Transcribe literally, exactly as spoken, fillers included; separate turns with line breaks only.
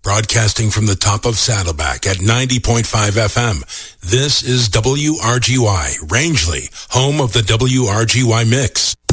Broadcasting from the top of Saddleback at ninety point five F M, this is W R G Y, Rangeley, home of the W R G Y Mix.